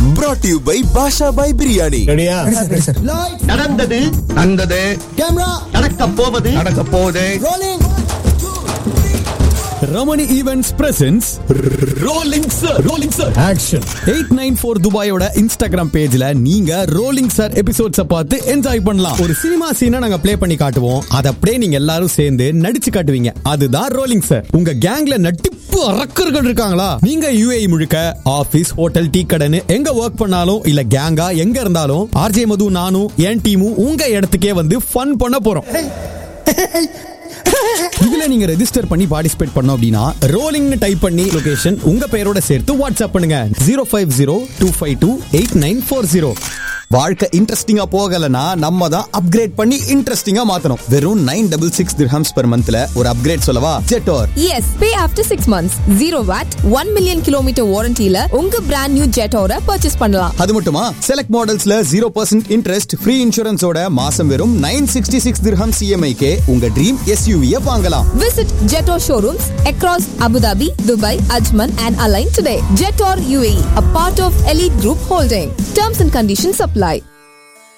brought to you by Basha by Biryani. ரெடியா? நடந்தது camera நடக்க போவது Ramani events presence rolling sir action. 894 துபாயோட Instagram பேஜ்ல நீங்க ரோலிங் சார் எபிசோட்ஸ பார்த்து என்ஜாய் பண்ணலாம். ஒரு சினிமா சீனை நாங்க ப்ளே பண்ணி காட்டுவோம், அத அப்படியே நீங்க எல்லாரும் சேர்ந்து நடிச்சு காட்டுவீங்க. அதுதான் ரோலிங் சார். உங்க கேங்ல நட்டிப்பு அரக்கர்கள் இருக்காங்களா? நீங்க UAE முழுக்க ஆபீஸ், ஹோட்டல், டீ கடைன்னு எங்க ஒர்க் பண்ணாலும் இல்ல கேங்கா எங்க இருந்தாலும் ஆர்ஜே மது, நானும் என் டீமும் உங்க இடத்துக்கே வந்து ஃபன் பண்ண போறோம். இதுல நீங்க ரெஜிஸ்டர் பண்ணி பார்ட்டிசிபேட் பண்ணோம் அப்படின்னா ரோலிங்னு டைப் பண்ணி லொகேஷன் உங்க பெயரோட சேர்த்து வாட்ஸ்அப் பண்ணுங்க 0502528940. வாழ்க்கை இன்ட்ரெஸ்டிங்கா போகலனா நம்ம தான் அப்கிரேட் பண்ணி இன்ட்ரெஸ்டிங்கா மாத்தணும். வெறும் 966 dirhams per monthல ஒரு அப்கிரேட் சொல்லவா? Jetor. Yes, pay after 6 months. 0 VAT, 1 million kilometer warranty-ல உங்க brand new Jetor-அ purchase பண்ணலாம். அது மட்டுமா, select modelsல 0% interest, free insurance-ஓட மாசம் வெறும் 966 dirhams EMI-க்கே உங்க dream SUV-ய வாங்கலாம். Visit Jetor showrooms across Abu Dhabi, Dubai, Ajman and Align today. Jetor UAE, a part of Elite Group Holding. Terms and conditions apply.